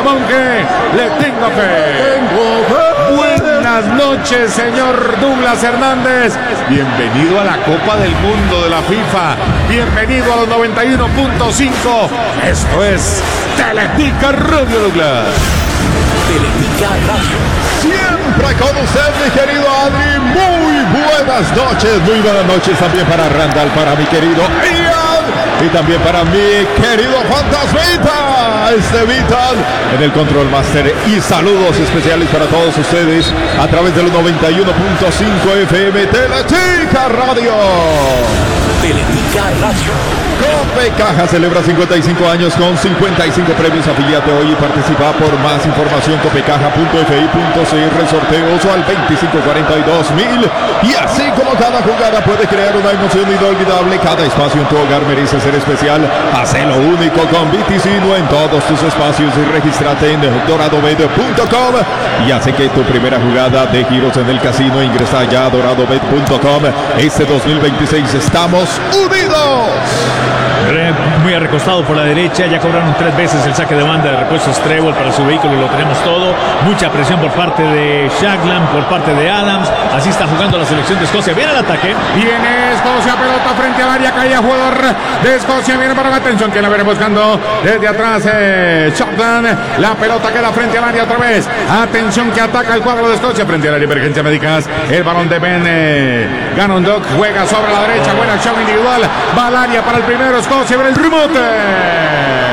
monje, le tengo fe. Buenas noches, señor Douglas Hernández. Bienvenido a la Copa del Mundo de la FIFA. Bienvenido a los 91.5. Esto es Teletica Radio, Douglas. Teletica Radio. Siempre con usted, mi querido Adri. Muy buenas noches también para Randall, para mi querido Ian y también para mi querido Fantasmita, Vital en el Control Master. Y saludos especiales para todos ustedes a través de los 91.5 FM Teletica Radio. Teletica Radio. Copecaja celebra 55 años con 55 premios. Afíliate hoy y participa. Por más información copecaja.fi.cr, sorteos al 2542.000. Y así como cada jugada puede crear una emoción inolvidable, cada espacio en tu hogar merece ser especial. Hacelo único con Viticino en todos tus espacios y regístrate en doradobet.com y hace que tu primera jugada de giros en el casino. Ingresa ya a doradobet.com. Este 2026 estamos unidos. Muy recostado por la derecha, ya cobraron 3 veces el saque de banda de repuestos Trébol para su vehículo, lo tenemos todo. Mucha presión por parte de Shaglam, por parte de Adams. Así está jugando la selección de Escocia. Viene el ataque. Viene Escocia, pelota frente al área, caía jugador de Escocia. Viene para la atención, que la viene buscando desde atrás Shaglam. La pelota queda frente al área otra vez. Atención que ataca el cuadro de Escocia frente a la emergencia médicas. El balón de Ben Ganondok juega sobre la derecha. Buena acción individual. Va al área para el primero. Escocia, ver el rebote.